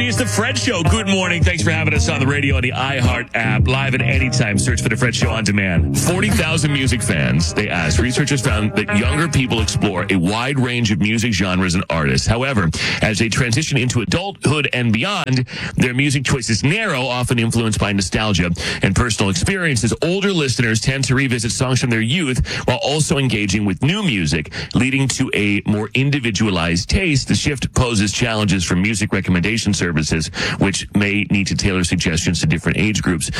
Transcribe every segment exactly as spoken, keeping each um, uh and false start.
It's the Fred Show. Good morning. Thanks for having us on the radio on the iHeart app. Live at any time. Search for the Fred Show on demand. forty thousand music fans, they asked. Researchers found that younger people explore a wide range of music genres and artists. However, as they transition into adulthood and beyond, their music choices narrow, often influenced by nostalgia and personal experiences. Older listeners tend to revisit songs from their youth while also engaging with new music, leading to a more individualized taste. The shift poses challenges for music recommendation services, which may need to tailor suggestions to different age groups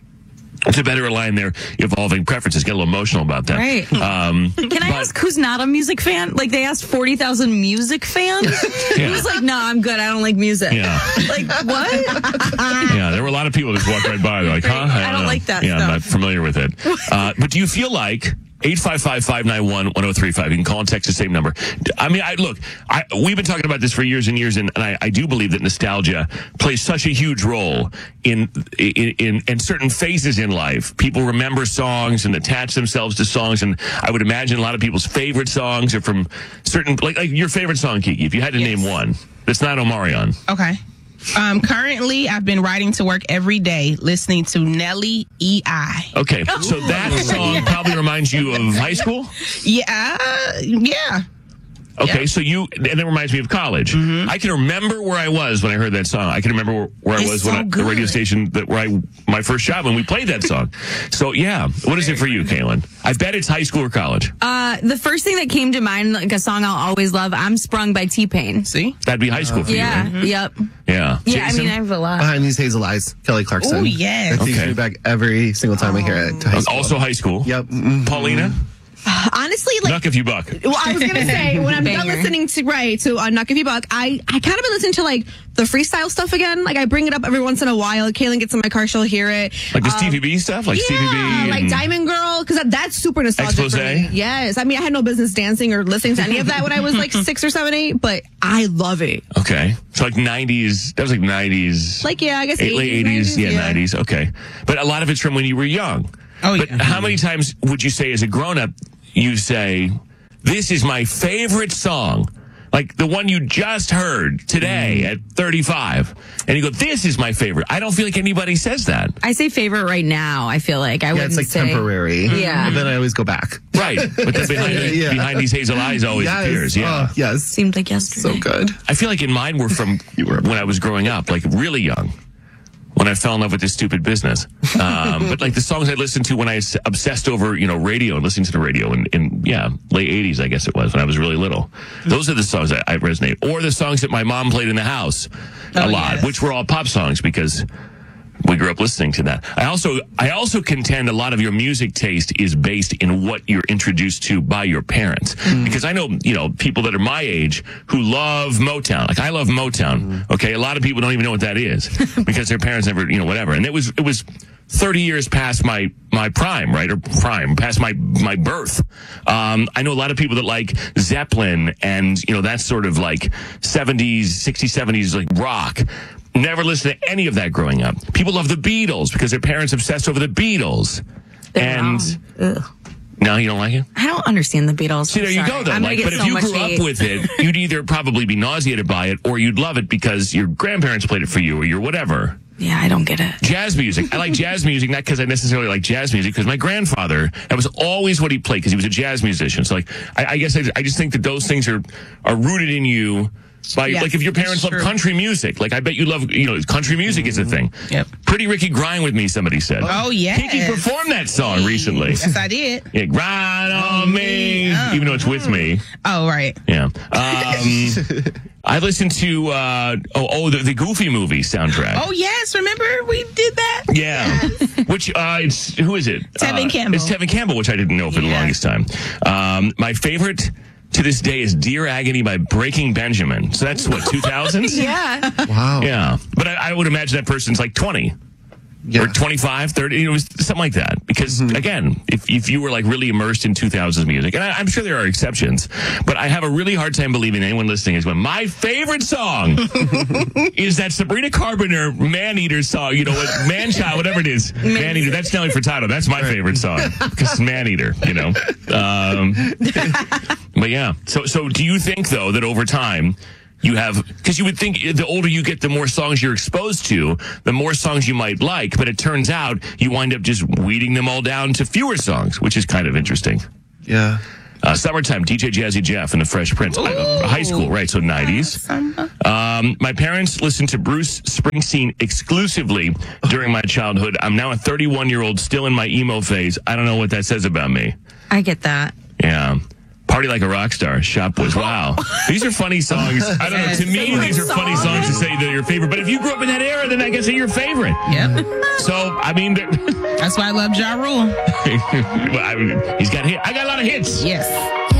to better align their evolving preferences. Get a little emotional about that. Right. Um, Can I but, ask who's not a music fan? Like, they asked forty thousand music fans? Yeah. Who's like, no, I'm good. I don't like music. Yeah. Like, what? Yeah, there were a lot of people that just walked right by. They're like, huh? I don't know. like that Yeah, stuff. I'm not familiar with it. Uh, but do you feel like... eight five five, five nine one, one oh three five. You can call and text the same number. I mean, I look, I, we've been talking about this for years and years, and, and I, I do believe that nostalgia plays such a huge role in, in, in, in certain phases in life. People remember songs and attach themselves to songs, and I would imagine a lot of people's favorite songs are from certain, like, like your favorite song, Kiki, if you had to Yes. name one. That's not Omarion. Okay. Um, currently, I've been riding to work every day listening to Nelly E I. Okay, so that song probably reminds you of high school? Yeah, uh, yeah. Okay, Yeah. so you, and it reminds me of college. Mm-hmm. I can remember where I was when I heard that song. I can remember where, where I It's was so when I, the radio good. station that where I, my first job when we played that song. So yeah, what is it for you, Kaylin? I bet it's high school or college. Uh, the first thing that came to mind, like a song I'll always love, I'm Sprung by T-Pain. See? That'd be high school for Yeah, you, right? yep. Yeah. Yeah, I Jason? mean, I have a lot. Behind These Hazel Eyes, Kelly Clarkson. Oh, yes. That takes Okay. me back every single time I hear it. To high Uh, school. also high school. Yep. Mhm. Paulina, Honestly, like, Knuck if you buck. well, I was gonna say when I'm done Banger. listening to right to uh, Knuck If You Buck, I I kind of been listening to like the freestyle stuff again. Like I bring it up every once in a while. Kaylin gets in my car, she'll hear it. Like the Um, Stevie B stuff, like Stevie B, yeah, like and- Diamond Girl, because that, that's super nostalgic Expose? for me. Yes, I mean I had no business dancing or listening to any of that when I was like six or seven, eight, but I love it. Okay, so like nineties. That was like nineties. Like yeah, I guess Eight- late eighties, yeah, nineties. Okay, but a lot of it's from when you were young. Oh, But yeah. how many times would you say, as a grown-up, you say, "This is my favorite song"? Like the one you just heard today at thirty-five, and you go, "This is my favorite." I don't feel like anybody says that. I say favorite right now, I feel like. I Yeah, wouldn't it's like say. temporary. Yeah. And then I always go back. Right, but then behind, the- Yeah. behind these hazel eyes always yes. appears. Yeah, Oh, yes. Seemed like yesterday. So good. I feel like in mine were from when I was growing up, like really young, when I fell in love with this stupid business. Um, but like the songs I listened to when I was obsessed over, you know, radio and listening to the radio in, in yeah, late eighties, I guess it was, when I was really little. Those are the songs that I resonate. Or the songs that my mom played in the house a Oh, lot, yes. which were all pop songs because we grew up listening to that. I also, I also contend a lot of your music taste is based in what you're introduced to by your parents. Because I know, you know, people that are my age who love Motown. Like I love Motown. Okay. A lot of people don't even know what that is because their parents never, you know, whatever. And it was, it was thirty years past my, my prime, right? Or prime, past my, my birth. Um, I know a lot of people that like Zeppelin and, you know, that sort of like seventies, sixties, seventies, like rock. Never listened to any of that growing up. People love the Beatles because their parents obsessed over the Beatles. They're and wrong. Ugh. no, you don't like it? I don't understand the Beatles. See, there I'm you sorry. go, though. I'm gonna Like, get but so if you much grew hate. up with it, you'd either probably be nauseated by it or you'd love it because your grandparents played it for you or your whatever. Yeah, I don't get it. Jazz music. I like jazz music, not because I necessarily like jazz music, because my grandfather, that was always what he played because he was a jazz musician. So, like, I, I guess I, I just think that those things are, are rooted in you. By, Yes, like if your parents it's love true. country music, like I bet you love, you know, country music is a thing. Yep. Pretty Ricky Grind with Me, somebody said. Oh, yes. Kiki performed that song recently. Yes, I did. Yeah, grind on me, Oh. even though it's with me. Oh, right. Yeah. Um, I listened to, uh, oh, oh the, the Goofy movie soundtrack. Oh, yes. Remember we did that? Yeah. Which, uh, it's, who is it? Tevin uh, Campbell. It's Tevin Campbell, which I didn't know for the Yeah. longest time. Um, my favorite to this day is Dear Agony by Breaking Benjamin. So that's what, two thousands? Yeah. Wow. Yeah. But I, I would imagine that person's like twenty. Yeah. Or twenty-five, thirty, you know, something like that. Because, again, if, if you were like really immersed in two thousands music, and I, I'm sure there are exceptions, but I have a really hard time believing anyone listening is going, my favorite song is that Sabrina Carpenter Man-Eater song, you know, what, Man-Child, whatever it is. Man-Eater, that's Nelly Furtado. That's my favorite song. Because it's Man-Eater, you know. Um, but yeah. So, so do you think, though, that over time, you have, because you would think the older you get, the more songs you're exposed to, the more songs you might like. But it turns out you wind up just weeding them all down to fewer songs, which is kind of interesting. Yeah. Uh, summertime, D J Jazzy Jeff and the Fresh Prince. I, high school, right? So nineties. Um, my parents listened to Bruce Springsteen exclusively during my childhood. I'm now a thirty-one-year-old, still in my emo phase. I don't know what that says about me. I get that. Yeah. Party Like a Rock Star, Shop Boys. Wow. These are funny songs. I don't know. To me, these are funny songs to say they're your favorite. But if you grew up in that era, then I guess they're your favorite. Yep. So, I mean, That's why I love Ja Rule. well, I mean, he's got hit. I got a lot of hits. Yes.